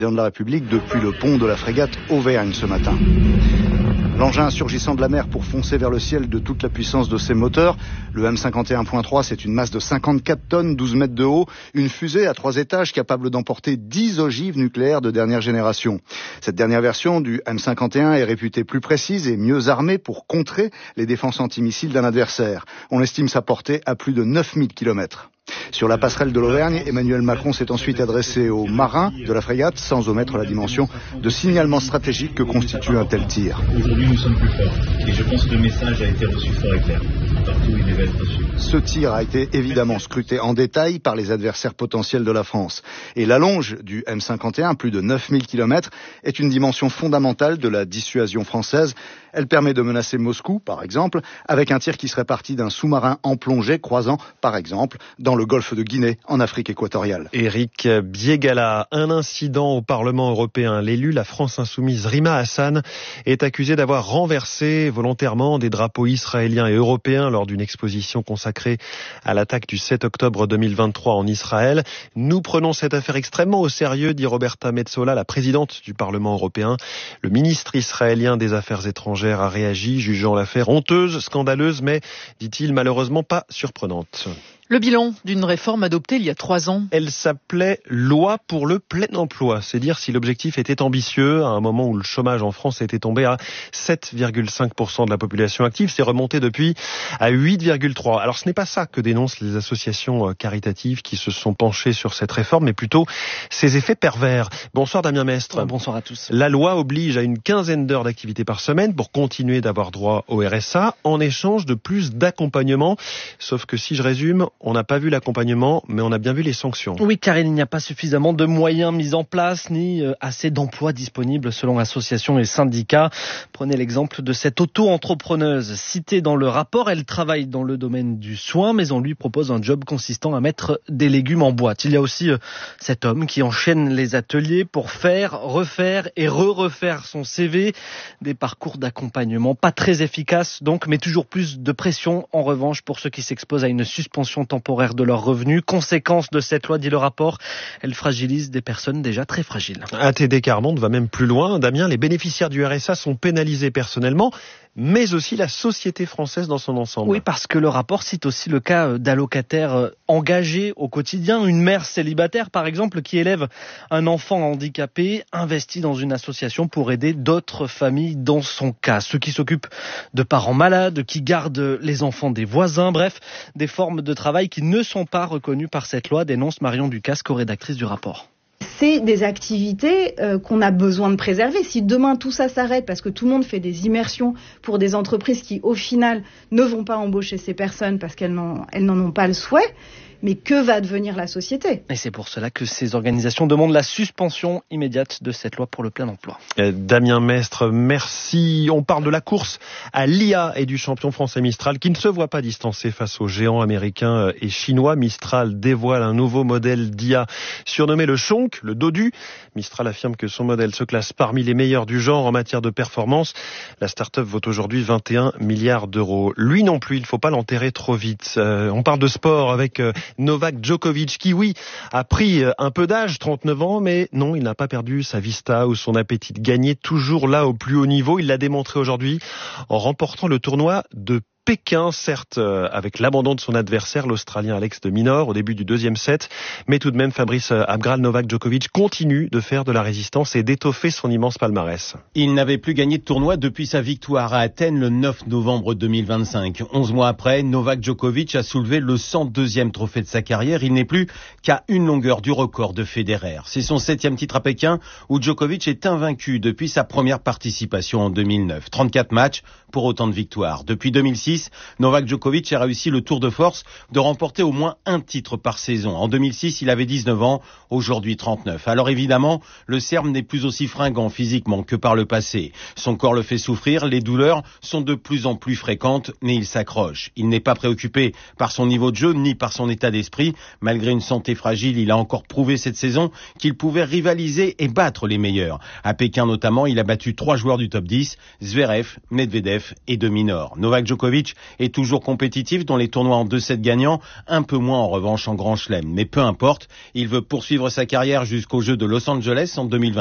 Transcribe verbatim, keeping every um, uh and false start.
de la République depuis le pont de la frégate Auvergne ce matin. L'engin surgissant de la mer pour foncer vers le ciel de toute la puissance de ses moteurs. Le M cinquante et un point trois, c'est une masse de cinquante-quatre tonnes, douze mètres de haut. Une fusée à trois étages capable d'emporter dix ogives nucléaires de dernière génération. Cette dernière version du M cinquante et un est réputée plus précise et mieux armée pour contrer les défenses antimissiles d'un adversaire. On estime sa portée à plus de neuf mille kilomètres. Sur la passerelle de l'Auvergne, Emmanuel Macron s'est ensuite adressé aux marins de la frégate sans omettre la dimension de signalement stratégique que constitue un tel tir. Aujourd'hui, nous sommes plus forts et je pense que le message a été reçu fort et clair. Partout, il devait être reçu. Ce tir a été évidemment scruté en détail par les adversaires potentiels de la France. Et la longe du M cinquante et un, plus de neuf mille kilomètres, est une dimension fondamentale de la dissuasion française. Elle permet de menacer Moscou, par exemple, avec un tir qui serait parti d'un sous-marin en plongée croisant, par exemple, dans le golfe de Guinée, en Afrique équatoriale. Éric Biégala, un incident au Parlement européen. L'élu, la France insoumise Rima Hassan, est accusée d'avoir renversé volontairement des drapeaux israéliens et européens lors d'une exposition consacrée à l'attaque du sept octobre deux mille vingt-trois en Israël. Nous prenons cette affaire extrêmement au sérieux, dit Roberta Metsola, la présidente du Parlement européen. Le ministre israélien des Affaires étrangères a réagi, jugeant l'affaire honteuse, scandaleuse, mais, dit-il, malheureusement pas surprenante. Le bilan d'une réforme adoptée il y a trois ans. Elle s'appelait Loi pour le plein emploi. C'est dire si l'objectif était ambitieux à un moment où le chômage en France était tombé à sept virgule cinq pour cent de la population active. C'est remonté depuis à huit virgule trois pour cent. Alors ce n'est pas ça que dénoncent les associations caritatives qui se sont penchées sur cette réforme, mais plutôt ses effets pervers. Bonsoir Damien Mestre. Bonsoir à tous. La loi oblige à une quinzaine d'heures d'activité par semaine pour continuer d'avoir droit au R S A en échange de plus d'accompagnement. Sauf que si je résume, on n'a pas vu l'accompagnement, mais on a bien vu les sanctions. Oui, car il n'y a pas suffisamment de moyens mis en place, ni assez d'emplois disponibles selon associations et syndicats. Prenez l'exemple de cette auto-entrepreneuse citée dans le rapport. Elle travaille dans le domaine du soin, mais on lui propose un job consistant à mettre des légumes en boîte. Il y a aussi cet homme qui enchaîne les ateliers pour faire, refaire et re-refaire son C V. Des parcours d'accompagnement pas très efficaces donc, mais toujours plus de pression en revanche pour ceux qui s'exposent à une suspension temporaire de leurs revenus. Conséquence de cette loi, dit le rapport, elle fragilise des personnes déjà très fragiles. A T D Quart Monde va même plus loin. Damien, les bénéficiaires du R S A sont pénalisés personnellement, mais aussi la société française dans son ensemble. Oui, parce que le rapport cite aussi le cas d'allocataires engagés au quotidien. Une mère célibataire, par exemple, qui élève un enfant handicapé, investit dans une association pour aider d'autres familles dans son cas. Ceux qui s'occupent de parents malades, qui gardent les enfants des voisins, bref, des formes de travail qui ne sont pas reconnues par cette loi, dénonce Marion Ducasse, co-rédactrice du rapport. C'est des activités euh, qu'on a besoin de préserver. Si demain tout ça s'arrête parce que tout le monde fait des immersions pour des entreprises qui, au final, ne vont pas embaucher ces personnes parce qu'elles n'en, elles n'en ont pas le souhait, mais que va devenir la société ? Et c'est pour cela que ces organisations demandent la suspension immédiate de cette loi pour le plein emploi. Euh, Damien Mestre, merci. On parle de la course à l'I A et du champion français Mistral qui ne se voit pas distancé face aux géants américains et chinois. Mistral dévoile un nouveau modèle d'I A surnommé le Shonk, le dodu. Mistral affirme que son modèle se classe parmi les meilleurs du genre en matière de performance. La start-up vaut aujourd'hui vingt et un milliards d'euros. Lui non plus, il ne faut pas l'enterrer trop vite. Euh, on parle de sport avec euh, Novak Djokovic qui, oui, a pris un peu d'âge, trente-neuf ans, mais non, il n'a pas perdu sa vista ou son appétit de gagner, toujours là au plus haut niveau. Il l'a démontré aujourd'hui en remportant le tournoi de Pékin, certes avec l'abandon de son adversaire, l'Australien Alex de Minaur, au début du deuxième set. Mais tout de même, Fabrice Abgral, Novak Djokovic continue de faire de la résistance et d'étoffer son immense palmarès. Il n'avait plus gagné de tournoi depuis sa victoire à Athènes le neuf novembre deux mille vingt-cinq. Onze mois après, Novak Djokovic a soulevé le cent deuxième trophée de sa carrière. Il n'est plus qu'à une longueur du record de Federer. C'est son septième titre à Pékin où Djokovic est invaincu depuis sa première participation en deux mille neuf. trente-quatre matchs pour autant de victoires. Depuis deux mille six, Novak Djokovic a réussi le tour de force de remporter au moins un titre par saison. En deux mille six, il avait dix-neuf ans, aujourd'hui trente-neuf. Alors évidemment, le Serbe n'est plus aussi fringant physiquement que par le passé. Son corps le fait souffrir, les douleurs sont de plus en plus fréquentes, mais il s'accroche. Il n'est pas préoccupé par son niveau de jeu ni par son état d'esprit. Malgré une santé fragile, il a encore prouvé cette saison qu'il pouvait rivaliser et battre les meilleurs. À Pékin notamment, il a battu trois joueurs du top dix, Zverev, Medvedev et de Minaur. Novak Djokovic Djokovic est toujours compétitif dans les tournois en deux sept gagnants, un peu moins en revanche en Grand Chelem. Mais peu importe, il veut poursuivre sa carrière jusqu'aux Jeux de Los Angeles en deux mille vingt.